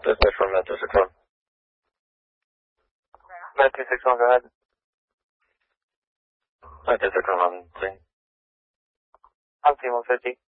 Dispatch from 961. 961, go ahead. 961 on scene. On scene 150.